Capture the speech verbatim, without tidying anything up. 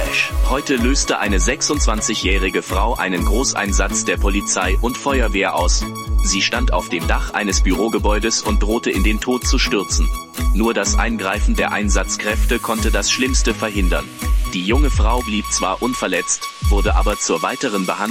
Bangladesch. Heute löste eine sechsundzwanzigjährige Frau einen Großeinsatz der Polizei und Feuerwehr aus. Sie stand auf dem Dach eines Bürogebäudes und drohte in den Tod zu stürzen. Nur das Eingreifen der Einsatzkräfte konnte das Schlimmste verhindern. Die junge Frau blieb zwar unverletzt, wurde aber zur weiteren Behandlung